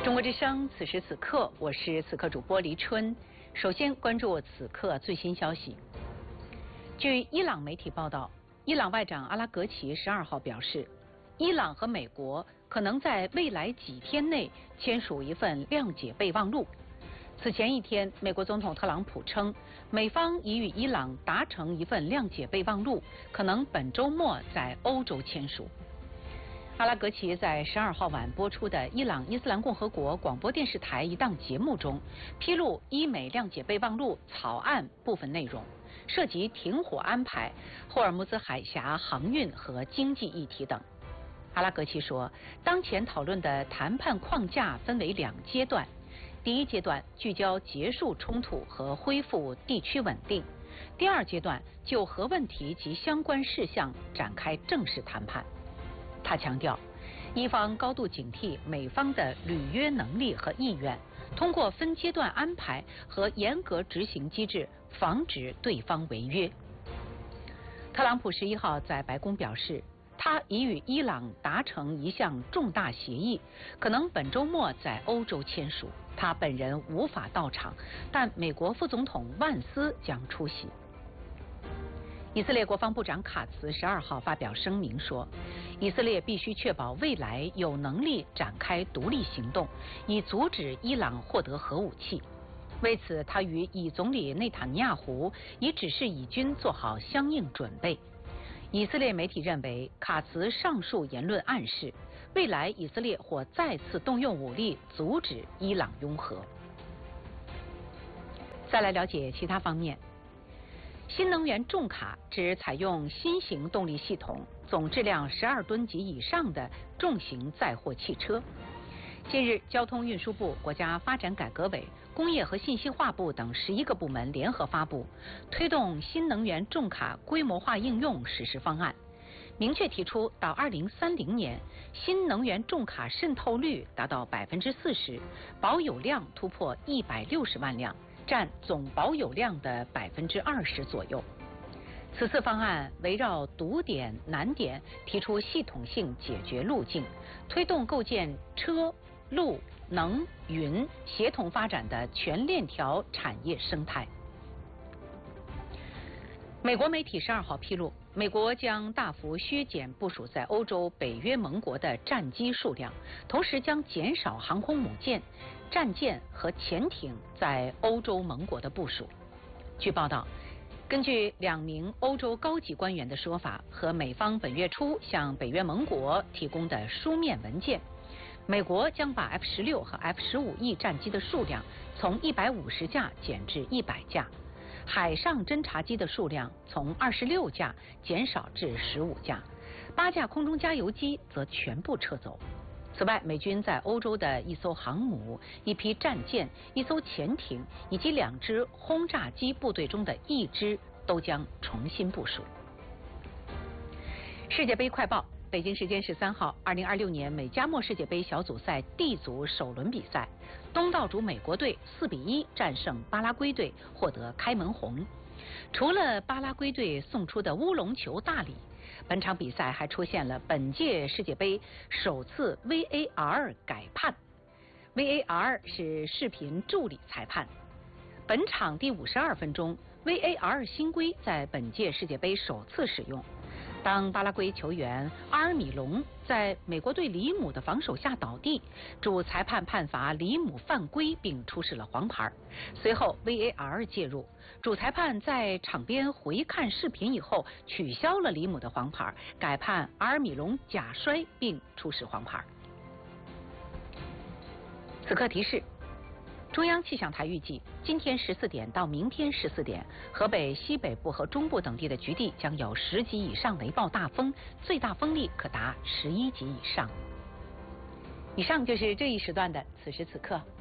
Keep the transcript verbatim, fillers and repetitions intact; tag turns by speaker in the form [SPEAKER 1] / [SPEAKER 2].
[SPEAKER 1] 中国之声，此时此刻，我是此刻主播黎春。首先关注此刻最新消息。据伊朗媒体报道，伊朗外长阿拉格齐十二号表示，伊朗和美国可能在未来几天内签署一份谅解备忘录。此前一天，美国总统特朗普称，美方已与伊朗达成一份谅解备忘录，可能本周末在欧洲签署。阿拉格齐在十二号晚播出的伊朗伊斯兰共和国广播电视台一档节目中，披露伊美谅解备忘录草案部分内容，涉及停火安排、霍尔木兹海峡航运和经济议题等。阿拉格齐说，当前讨论的谈判框架分为两阶段，第一阶段聚焦结束冲突和恢复地区稳定，第二阶段就核问题及相关事项展开正式谈判。他强调，伊方高度警惕美方的履约能力和意愿，通过分阶段安排和严格执行机制，防止对方违约。特朗普十一号在白宫表示，他已与伊朗达成一项重大协议，可能本周末在欧洲签署。他本人无法到场，但美国副总统万斯将出席。以色列国防部长卡茨十二号发表声明说，以色列必须确保未来有能力展开独立行动，以阻止伊朗获得核武器。为此，他与以总理内塔尼亚胡已指示以军做好相应准备。以色列媒体认为，卡茨上述言论暗示，未来以色列或再次动用武力阻止伊朗拥核。再来了解其他方面。新能源重卡指采用新型动力系统、总质量十二吨级以上的重型载货汽车。近日，交通运输部、国家发展改革委、工业和信息化部等十一个部门联合发布推动新能源重卡规模化应用实施方案，明确提出到二零三零年，新能源重卡渗透率达到百分之四十，保有量突破一百六十万辆。占总保有量的百分之二十左右。此次方案围绕堵点、难点提出系统性解决路径，推动构建车、路、能、云协同发展的全链条产业生态。美国媒体十二号披露，美国将大幅削减部署在欧洲、北约盟国的战机数量，同时将减少航空母舰、战舰和潜艇在欧洲盟国的部署。据报道，根据两名欧洲高级官员的说法和美方本月初向北约盟国提供的书面文件，美国将把 F 十六和 F 十五 E 战机的数量从一百五十架减至一百架。海上侦察机的数量从二十六架减少至十五架，八架空中加油机则全部撤走。此外，美军在欧洲的一艘航母、一批战舰、一艘潜艇以及两支轰炸机部队中的一支都将重新部署。世界杯快报。北京时间十三号，二零二六年美加墨世界杯小组赛 D 组首轮比赛，东道主美国队四比一战胜巴拉圭队，获得开门红。除了巴拉圭队送出的乌龙球大礼，本场比赛还出现了本届世界杯首次 V A R 改判。V A R 是视频助理裁判。本场第五十二分钟 ，V A R 新规在本届世界杯首次使用。当巴拉圭球员阿尔米隆在美国队里姆的防守下倒地，主裁判判罚里姆犯规并出示了黄牌。随后 V A R 介入，主裁判在场边回看视频以后取消了里姆的黄牌，改判阿尔米隆假摔并出示黄牌。此刻提示。中央气象台预计，今天十四点到明天十四点，河北西北部和中部等地的局地将有十级以上雷暴大风，最大风力可达十一级以上。以上就是这一时段的此时此刻。